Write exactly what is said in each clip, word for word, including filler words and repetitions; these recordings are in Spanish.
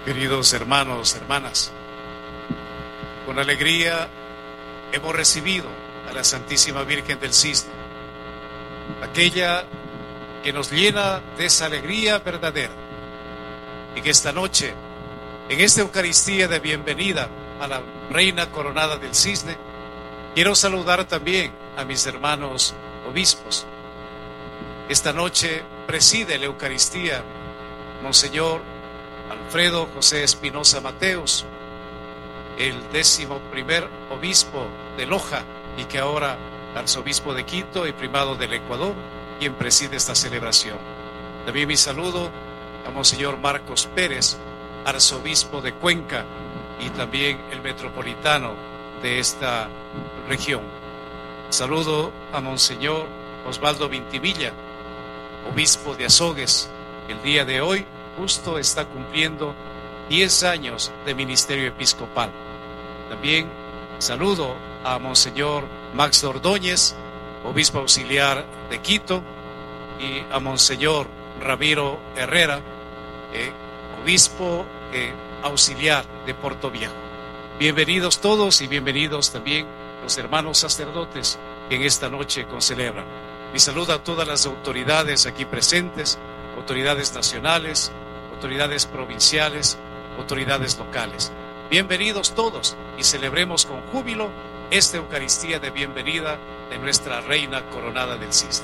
Queridos hermanos, hermanas, con alegría hemos recibido a la Santísima Virgen del Cisne, aquella que nos llena de esa alegría verdadera, y que esta noche, en esta Eucaristía de bienvenida a la Reina Coronada del Cisne, quiero saludar también a mis hermanos obispos. Esta noche preside la Eucaristía Monseñor Alfredo José Espinosa Mateos, el décimo primer obispo de Loja y que ahora arzobispo de Quito y primado del Ecuador, quien preside esta celebración. También mi saludo a Monseñor Marcos Pérez, arzobispo de Cuenca y también el metropolitano de esta región. Saludo a Monseñor Osvaldo Vintimilla, obispo de Azogues. El día de hoy justo está cumpliendo diez años de ministerio episcopal. También saludo a Monseñor Max Ordóñez, obispo auxiliar de Quito, y a Monseñor Ramiro Herrera, eh, obispo eh, auxiliar de Puerto Viejo. Bienvenidos todos y bienvenidos también los hermanos sacerdotes que en esta noche concelebran. Mi saludo a todas las autoridades aquí presentes, autoridades nacionales, autoridades provinciales, autoridades locales. Bienvenidos todos y celebremos con júbilo esta Eucaristía de bienvenida de nuestra Reina Coronada del Cisne.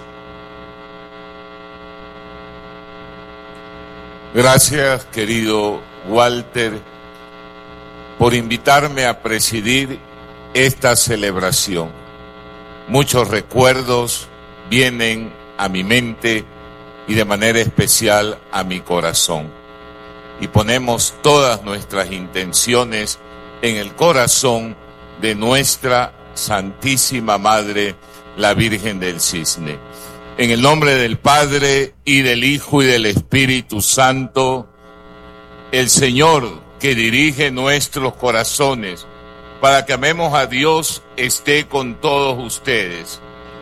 Gracias, querido Walter, por invitarme a presidir esta celebración. Muchos recuerdos vienen a mi mente y de manera especial a mi corazón. Y ponemos todas nuestras intenciones en el corazón de nuestra Santísima Madre, la Virgen del Cisne. En el nombre del Padre, y del Hijo, y del Espíritu Santo, el Señor que dirige nuestros corazones para que amemos a Dios esté con todos ustedes.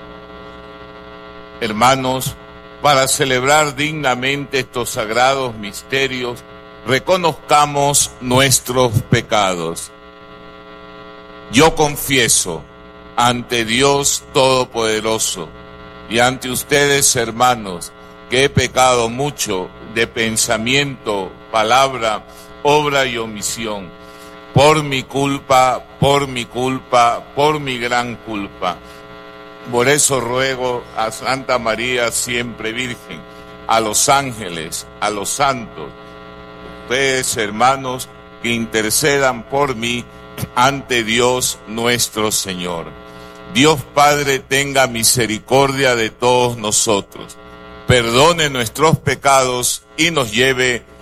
Hermanos, para celebrar dignamente estos sagrados misterios, reconozcamos nuestros pecados. Yo confieso ante Dios Todopoderoso y ante ustedes, hermanos, que he pecado mucho de pensamiento, palabra, obra y omisión, por mi culpa, por mi culpa, por mi gran culpa. Por eso ruego a Santa María siempre Virgen, a los ángeles, a los santos, ustedes, hermanos, que intercedan por mí ante Dios nuestro Señor. Dios Padre tenga misericordia de todos nosotros, perdone nuestros pecados y nos lleve